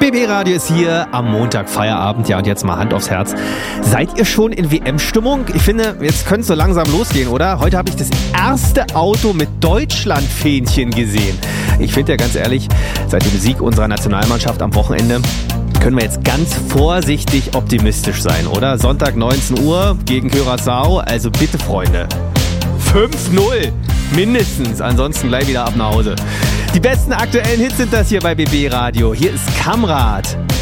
BB Radio ist hier am Montag Feierabend. Ja, und jetzt mal Hand aufs Herz. Seid ihr schon in WM-Stimmung? Ich finde, jetzt könnte es so langsam losgehen, oder? Heute habe ich das erste Auto mit Deutschland-Fähnchen gesehen. Ich finde ja ganz ehrlich, seit dem Sieg unserer Nationalmannschaft am Wochenende können wir jetzt ganz vorsichtig optimistisch sein, oder? Sonntag 19 Uhr gegen Curaçao. Also bitte, Freunde. 5-0 mindestens. Ansonsten gleich wieder ab nach Hause. Die besten aktuellen Hits sind das hier bei BB Radio. Hier ist Kamrat.